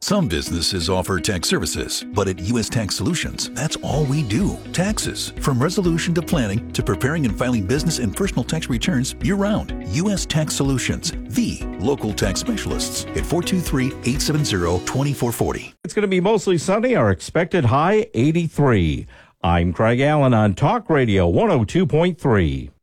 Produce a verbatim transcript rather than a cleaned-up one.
Some businesses offer tax services, but at U S Tax Solutions, that's all we do. Taxes. From resolution to planning to preparing and filing business and personal tax returns year-round. U S Tax Solutions, the local tax specialists at four two three, eight seven zero, two four four zero. It's going to be mostly sunny. Our expected high, eighty-three. I'm Craig Allen on Talk Radio one oh two point three.